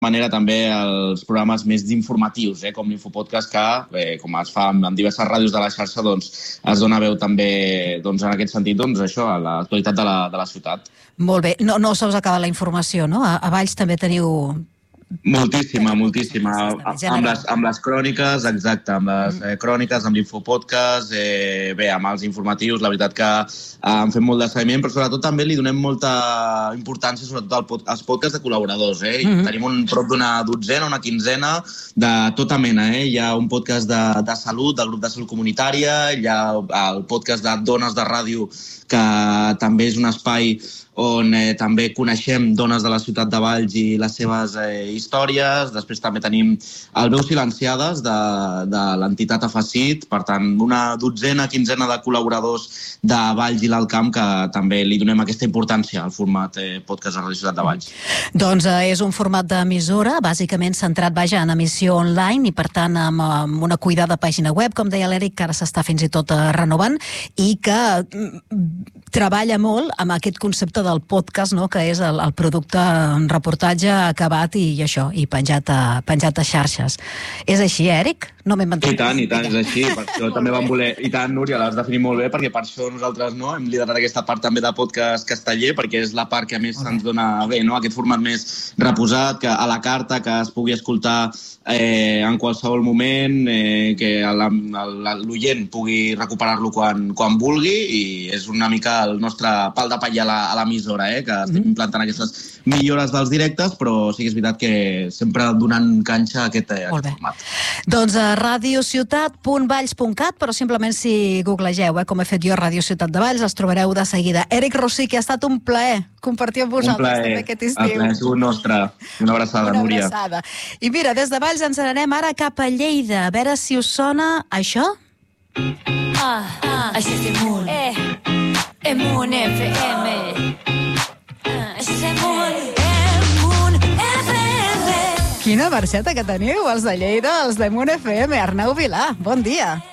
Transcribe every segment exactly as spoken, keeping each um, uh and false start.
manera també els programes més informatius, eh, com l'Infopodcast, que, eh, com es fa en diverses ràdios de la xarxa, doncs, es dona veu també, doncs, en aquest sentit, doncs, això, a l'actualitat de la, de la ciutat. Molt bé. No, no se us acaba la informació, no? A, a Valls també teniu... Moltíssima, moltíssima. Amb les, amb les cròniques, exacte, amb les eh, cròniques, amb l'Infopodcast, eh, bé, amb els informatius, la veritat que eh, en fem molt de seguiment, però sobretot també li donem molta importància, sobretot al pod als podcasts de col·laboradors. Eh? Mm -hmm. Tenim un prop d'una dotzena, una quinzena, de tota mena. Eh? Hi ha un podcast de, de salut, del grup de salut comunitària, hi ha el podcast de Dones de Ràdio, que també és un espai on eh, també coneixem dones de la ciutat de Valls i les seves eh, històries. Després també tenim el Veus Silenciades de, de l'entitat Afacit, per tant, una dotzena, quinzena de col·laboradors de Valls i l'Alt Camp que també li donem aquesta importància al format eh, podcast de la ciutat de Valls. Doncs eh, és un format d'emissora, bàsicament centrat, vaja, en emissió online i, per tant, amb, amb una cuidada pàgina web, com deia l'Eric, que ara s'està fins i tot eh, renovant, i que treballa molt amb aquest concepte del podcast, no?, que és el, el producte en reportatge acabat i, i això, i penjat a, penjat a xarxes. És així, Eric? No m'he mentit. I tant, i tant, és així. Per això també vam voler... I tant, Núria, l'has definit molt bé, perquè per això nosaltres no hem liderat aquesta part també de podcast casteller, perquè és la part que més se'ns dona bé, no?, aquest format més reposat, que a la carta, que es pugui escoltar eh, en qualsevol moment, eh, que l'oient pugui recuperar-lo quan, quan vulgui, i és una mica el nostre pal de paller a l'emissora, eh, que estem implantant aquestes millores dels directes, però sí que és veritat que sempre donant canxa a aquest, a aquest format. Doncs a radiociutat punt valls punt cat, però simplement si googlegeu, eh, com he fet jo, Radio Ciutat de Valls, els trobareu de seguida. Eric Rossí, que ha estat un plaer compartir amb vosaltres també aquest estiu. Un plaer, el plaer ha sigut nostre. Una abraçada, Una Núria. abraçada. I mira, des de Valls ens n'anem ara cap a Lleida, a veure si us sona això. Ah, ah, això és Emun. Eh, Emun F M. Ah, això és Emun. Emun F M. Quina marxeta que teniu, els de Lleida, els d'Emun F M. Arnau Vilà, bon dia.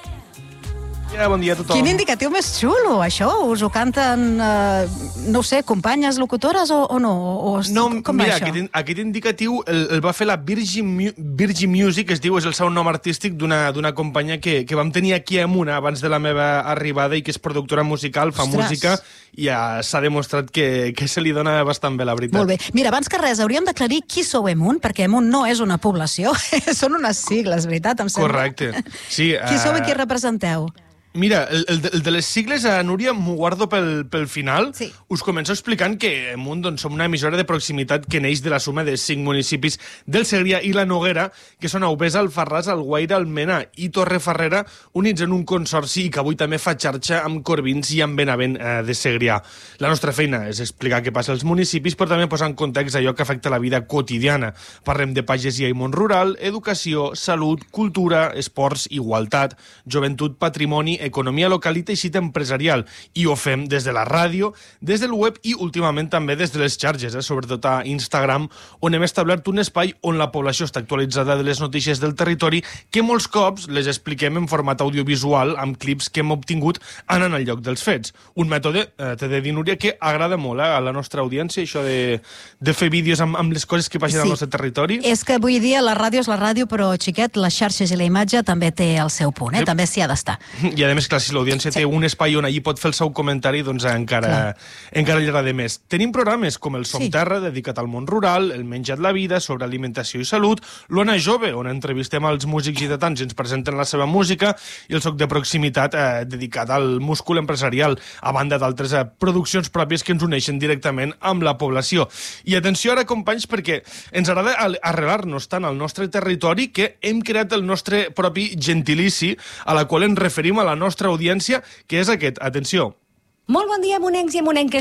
Ja, bon dia a tothom. Quin indicatiu més xulo, això? Us ho canten, eh, no ho sé, companyes locutores o, o no? O, no, com mira, va això? aquest, aquest indicatiu el, el va fer la Virgin, Virgin Music, es diu, és el seu nom artístic d'una companyia que, que vam tenir aquí a Emun abans de la meva arribada i que és productora musical, fa Ostres. música, i ja s'ha demostrat que, que se li dona bastant bé, la veritat. Molt bé. Mira, abans que res, hauríem d'aclarir qui sou Emun, perquè Emun no és una població, són unes sigles, veritat, em sembla. Correcte. Sí, Qui sou i uh... qui representeu? Mira, el, el, de, el de les sigles, a Núria, m'ho guardo pel, pel final. Sí. Us començo explicant que Emun doncs, som una emissora de proximitat que neix de la suma de cinc municipis del Segrià i la Noguera, que són Aubesa, Alfarràs, Alguaire, Almena i Torrefarrera, units en un consorci i que avui també fa xarxa amb Corbins i amb Benavent eh, de Segrià. La nostra feina és explicar què passa als municipis, però també posar en context allò que afecta la vida quotidiana. Parlem de pagesia i món rural, educació, salut, cultura, esports, igualtat, joventut, patrimoni, economia local i teixit empresarial. I ho fem des de la ràdio, des del web i últimament també des de les xarxes, eh? sobretot a Instagram, on hem establert un espai on la població està actualitzada de les notícies del territori, que molts cops les expliquem en format audiovisual amb clips que hem obtingut anant al lloc dels fets. Un mètode, eh, t'he de dir, Núria, que agrada molt eh, a la nostra audiència, això de, de fer vídeos amb, amb les coses que passen sí. al nostre territori. És que avui dia la ràdio és la ràdio, però, xiquet, les xarxes i la imatge també té el seu punt, eh? Sí. També s'hi ha d'estar. I a més, clar, si l'audiència sí. té un espai on allí pot fer el seu comentari, doncs encara, encara li agrada més. Tenim programes com el Som sí. Terra, dedicat al món rural, el Menjat la vida, sobre alimentació i salut, l'Ona Jove, on entrevistem els músics i tants i ens presenten la seva música, i el Soc de proximitat, eh, dedicat al múscul empresarial, a banda d'altres eh, produccions pròpies que ens uneixen directament amb la població. I atenció ara, companys, perquè ens agrada arrelar-nos tant al nostre territori que hem creat el nostre propi gentilici, a la qual ens referim a la nostra audiència, que és aquest. Atenció. Molt bon dia, emunencs i emunenques.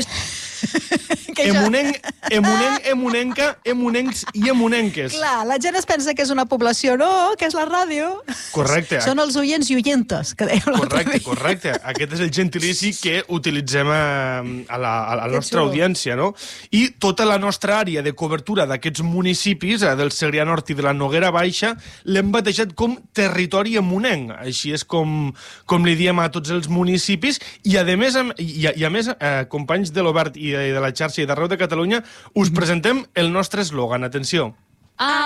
Emunenc, emunenc, emunenca, emunencs i emunenques. Clar, la gent es pensa que és una població, no, que és la ràdio. Correcte. Són els oients i oientes, que dèiem l'altre Correcte, dia. correcte. Aquest és el gentilici que utilitzem a, a la, a la nostra audiència, no? I tota la nostra àrea de cobertura d'aquests municipis, del Segrià Nord i de la Noguera Baixa, l'hem batejat com territori emunenc. Així és com, com li diem a tots els municipis, i a més, i a, i a més eh, companys de l'Obert i de, de la xarxa i d'arreu de Catalunya, us presentem el nostre eslògan. Atenció. Ah.